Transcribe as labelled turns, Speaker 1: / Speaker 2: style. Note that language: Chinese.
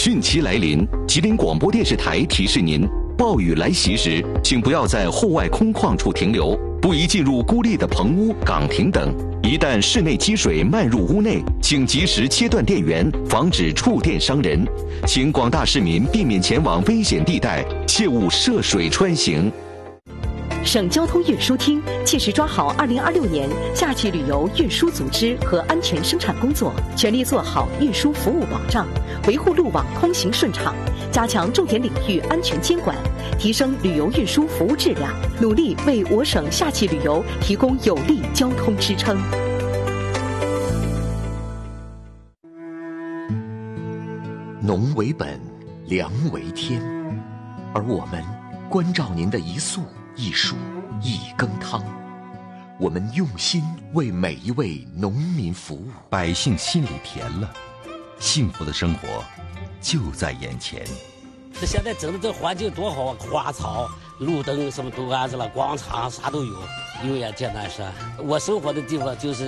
Speaker 1: 汛期来临，吉林广播电视台提示您：暴雨来袭时，请不要在户外空旷处停留，不宜进入孤立的棚屋、岗亭等。一旦室内积水漫入屋内，请及时切断电源，防止触电伤人。请广大市民避免前往危险地带，切勿涉水穿行。
Speaker 2: 省交通运输厅切实抓好2026年夏季旅游运输组织和安全生产工作，全力做好运输服务保障，维护路网通行顺畅，加强重点领域安全监管，提升旅游运输服务质量，努力为我省夏季旅游提供有力交通支撑。
Speaker 3: 农为本，粮为天，而我们关照您的一粟一蔬一羹汤，我们用心为每一位农民服务，
Speaker 4: 百姓心里甜了，幸福的生活就在眼前。
Speaker 5: 这现在整的这环境多好啊，花草、路灯什么都安置了，广场啥都有，有眼简单是。我生活的地方就是